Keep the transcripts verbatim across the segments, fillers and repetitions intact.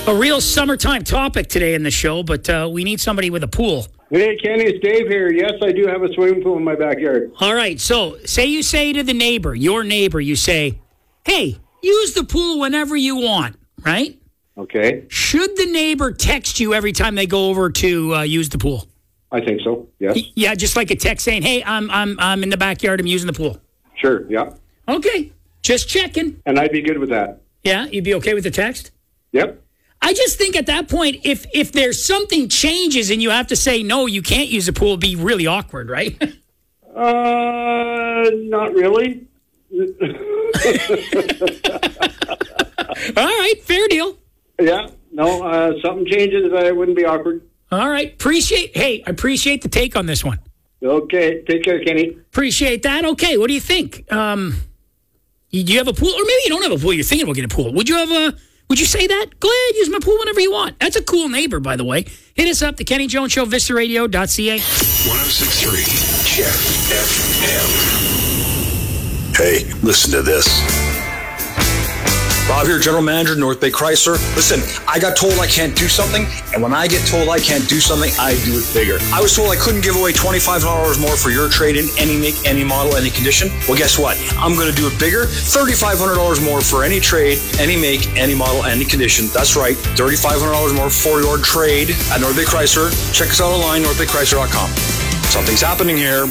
A real summertime topic today in the show, but uh, we need somebody with a pool. Hey, Kenny, it's Dave here. Yes, I do have a swimming pool in my backyard. All right, so say you say to the neighbor, your neighbor, you say, hey, use the pool whenever you want, right? Okay. Should the neighbor text you every time they go over to uh, use the pool? I think so, yes. Yeah, just like a text saying, hey, I'm I'm I'm in the backyard, I'm using the pool. Sure, yeah. Okay, just checking. And I'd be good with that. Yeah, you'd be okay with the text? Yep. I just think at that point, if if there's something changes and you have to say, no, you can't use the pool, it'd be really awkward, right? uh, not really. All right, fair deal. Yeah, no, uh, something changes, I wouldn't be awkward. All right, appreciate, hey, I appreciate the take on this one. Okay, take care, Kenny. Appreciate that. Okay, what do you think? Um, you- do you have a pool? Or maybe you don't have a pool, you're thinking about getting a pool. Would you have a... Would you say that? Go ahead, use my pool whenever you want. That's a cool neighbor, by the way. Hit us up, the Kenny Jones Show, vista radio dot c a. one oh six point three Jet F M. Hey, listen to this. Bob here, General Manager, North Bay Chrysler. Listen, I got told I can't do something, and when I get told I can't do something, I do it bigger. I was told I couldn't give away twenty-five hundred dollars more for your trade-in, any make, any model, any condition. Well, guess what? I'm going to do it bigger. thirty-five hundred dollars more for any trade, any make, any model, any condition. That's right, thirty-five hundred dollars more for your trade at North Bay Chrysler. Check us out online, north bay chrysler dot com. Something's happening here.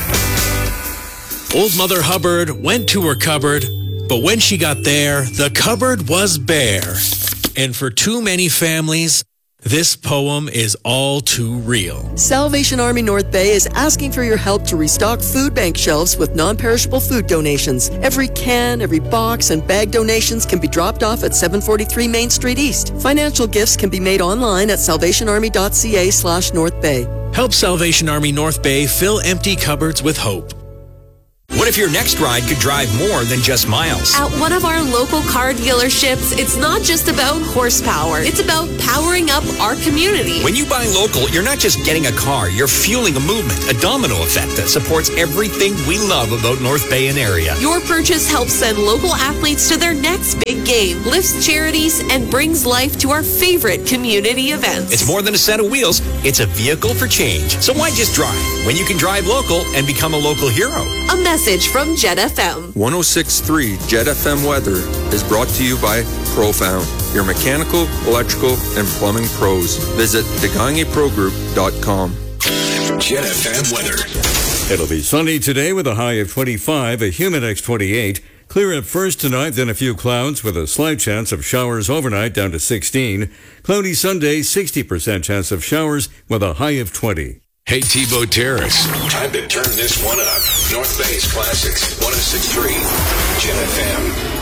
Old Mother Hubbard went to her cupboard, but when she got there, the cupboard was bare. And for too many families, this poem is all too real. Salvation Army North Bay is asking for your help to restock food bank shelves with non-perishable food donations. Every can, every box, and bag donations can be dropped off at seven forty-three Main Street East. Financial gifts can be made online at salvation army dot c a slash North Bay. Help Salvation Army North Bay fill empty cupboards with hope. What if your next ride could drive more than just miles? At one of our local car dealerships, it's not just about horsepower. It's about powering up our community. When you buy local, you're not just getting a car, you're fueling a movement, a domino effect that supports everything we love about North Bay and area. Your purchase helps send local athletes to their next big game, lifts charities, and brings life to our favorite community events. It's more than a set of wheels, it's a vehicle for change. So why just drive when you can drive local and become a local hero? A message from Jet F M. one oh six point three Jet F M weather is brought to you by Profound, your mechanical, electrical, and plumbing pros. Visit degangi pro group dot com. Jet F M weather. It'll be sunny today with a high of twenty-five, a Humidex twenty-eight. Clear at first tonight, then a few clouds with a slight chance of showers overnight down to sixteen. Cloudy Sunday, sixty percent chance of showers with a high of twenty. Hey, Tebow Terrace. Time to turn this one up. North Bay's Classics, one oh six point three Jet F M.